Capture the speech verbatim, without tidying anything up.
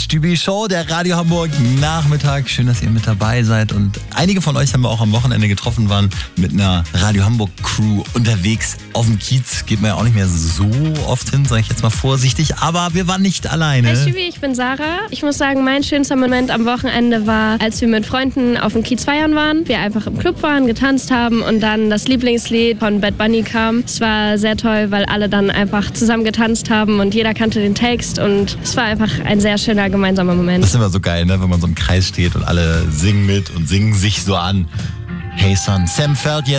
Stübi Show, der Radio Hamburg Nachmittag. Schön, dass ihr mit dabei seid. Und einige von euch haben wir auch am Wochenende getroffen, waren mit einer Radio Hamburg Crew unterwegs auf dem Kiez. Geht man ja auch nicht mehr so oft hin, sage ich jetzt mal vorsichtig. Aber wir waren nicht alleine. Hi Stübi, ich bin Sarah. Ich muss sagen, mein schönster Moment am Wochenende war, als wir mit Freunden auf dem Kiez feiern waren. Wir einfach im Club waren, getanzt haben und dann das Lieblingslied von Bad Bunny kam. Es war sehr toll, weil alle dann einfach zusammen getanzt haben und jeder kannte den Text und es war einfach ein sehr schöner gemeinsamer Moment. Das ist immer so geil, ne? Wenn man so im Kreis steht und alle singen mit und singen sich so an. Hey Son, Sam Feld jetzt.